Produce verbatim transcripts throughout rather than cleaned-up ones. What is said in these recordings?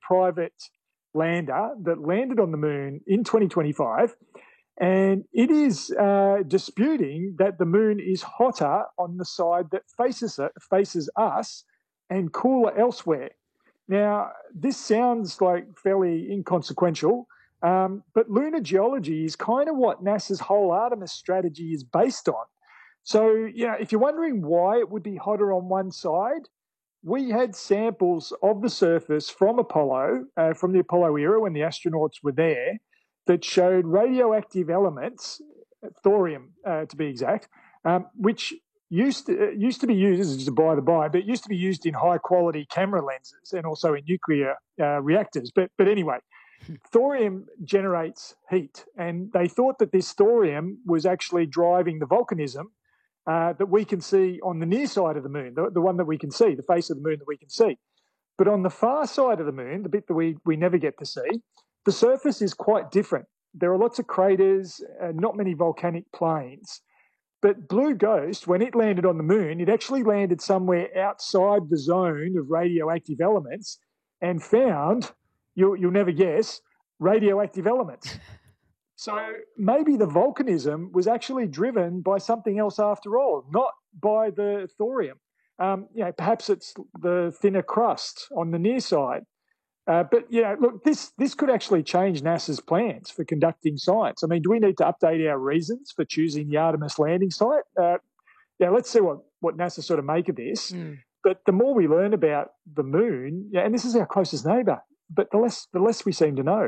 private lander that landed on the moon in twenty twenty-five, and it is uh, disputing that the moon is hotter on the side that faces it, faces us and cooler elsewhere. Now, this sounds like fairly inconsequential, um, but lunar geology is kind of what NASA's whole Artemis strategy is based on. So, you know, if you're wondering why it would be hotter on one side, we had samples of the surface from Apollo, uh, from the Apollo era when the astronauts were there, that showed radioactive elements, thorium uh, to be exact, um, which used to, uh, used to be used, this is just a by the by, but it used to be used in high quality camera lenses and also in nuclear uh, reactors. But, but anyway, thorium generates heat, and they thought that this thorium was actually driving the volcanism uh, that we can see on the near side of the moon, the, the one that we can see, the face of the moon that we can see. But on the far side of the moon, the bit that we, we never get to see, the surface is quite different. There are lots of craters, uh, not many volcanic plains. But Blue Ghost, when it landed on the moon, it actually landed somewhere outside the zone of radioactive elements and found, you'll, you'll never guess, radioactive elements. So maybe the volcanism was actually driven by something else after all, not by the thorium. Um, you know, perhaps it's the thinner crust on the near side. Uh, but, you know, look, this this could actually change NASA's plans for conducting science. I mean, do we need to update our reasons for choosing the Artemis landing site? Uh, yeah, let's see what, what NASA sort of make of this. Mm. But the more we learn about the moon, yeah, and this is our closest neighbour, but the less the less we seem to know.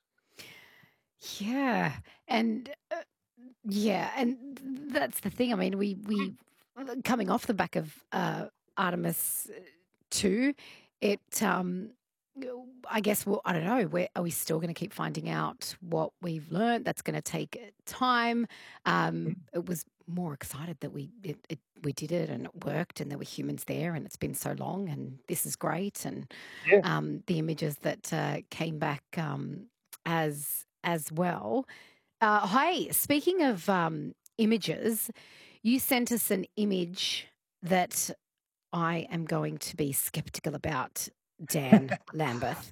Yeah, and uh, yeah, and that's the thing. I mean, we we coming off the back of uh, Artemis two, it. Um, I guess, well, I don't know, where are we still going to keep finding out what we've learned? That's going to take time. Um, it was more excited that we it, it, we did it and it worked and there were humans there and it's been so long and this is great. And yeah. um, the images that uh, came back um, as as well. Uh, hi, speaking of um, images, you sent us an image that I am going to be skeptical about, Dan Lambeth.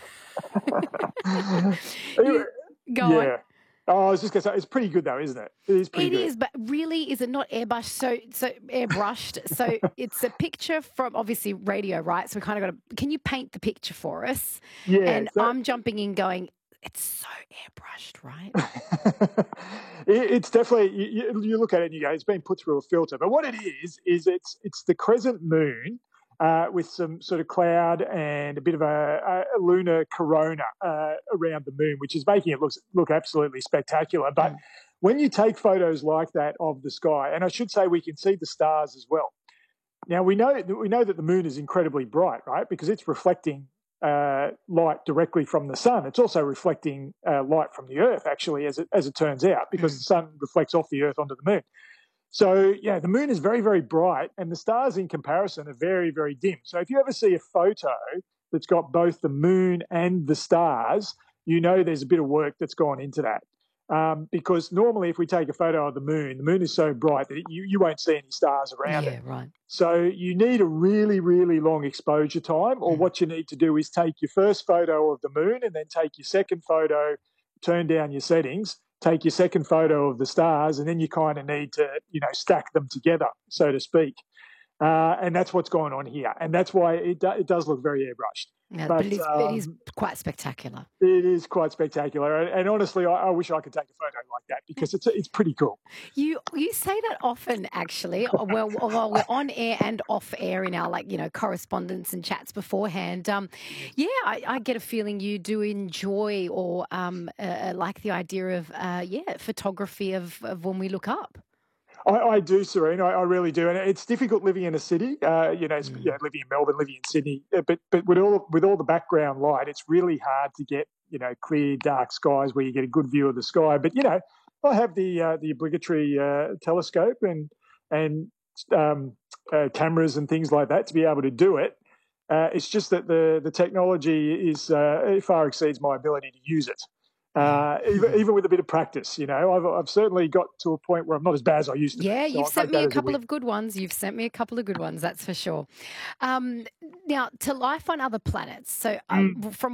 you, go yeah. on. Oh, I was just going to say, it's pretty good though, isn't it? It is pretty it good. It is, but really, is it not airbrushed? So, so airbrushed. So it's a picture from obviously radio, right? So we kind of got to, can you paint the picture for us? Yeah. And so, I'm jumping in going, it's so airbrushed, right? it, it's definitely, you, you look at it and you go, it's been put through a filter. But what it is, is it's it's the crescent moon uh, with some sort of cloud and a bit of a, a lunar corona uh, around the moon, which is making it look, look absolutely spectacular. But mm. when you take photos like that of the sky, and I should say we can see the stars as well. Now, we know, we know that the moon is incredibly bright, right, because it's reflecting Uh, light directly from the sun. It's also reflecting uh, light from the earth, actually, as it, as it turns out, because mm. the sun reflects off the earth onto the moon. So, yeah, the moon is very, very bright, and the stars in comparison are very, very dim. So if you ever see a photo that's got both the moon and the stars, you know there's a bit of work that's gone into that. Um, because normally if we take a photo of the moon, the moon is so bright that you, you won't see any stars around yeah, it. Right. So you need a really, really long exposure time, or mm. what you need to do is take your first photo of the moon and then take your second photo, turn down your settings, take your second photo of the stars, and then you kind of need to, you know, stack them together, so to speak. Uh, and that's what's going on here. And that's why it, do, it does look very airbrushed. Yeah, but but it is, um, it is quite spectacular. It is quite spectacular. And, and honestly, I, I wish I could take a photo like that because it's it's pretty cool. You you say that often, actually. Well, while we're on air and off air in our, like, you know, correspondence and chats beforehand. Um, yeah, I, I get a feeling you do enjoy or um, uh, like the idea of, uh, yeah, photography of, of when we look up. I, I do, Serene. I, I really do, and it's difficult living in a city. Uh, you know, mm. you know, living in Melbourne, living in Sydney, but but with all with all the background light, it's really hard to get, you know, clear, dark skies where you get a good view of the sky. But you know, I have the uh, the obligatory uh, telescope and and um, uh, cameras and things like that to be able to do it. Uh, it's just that the the technology is uh, it far exceeds my ability to use it. Uh, even, even with a bit of practice, you know, I've, I've certainly got to a point where I'm not as bad as I used to yeah, be. Yeah, you've sent me a couple a of good ones. You've sent me a couple of good ones, that's for sure. Um, now, to life on other planets. So um, mm. from